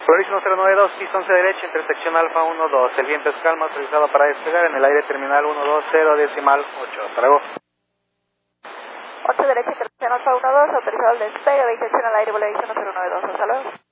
Polaris 1092, pista 11 derecha, intersección Alfa 12. El viento es calma, autorizado para despegar en el aire terminal 120 decimal 8. Hasta luego. 11 derecha, intersección Alfa 12, autorizado al despegue, 28 en el aire, Polaris 1092. Hasta luego.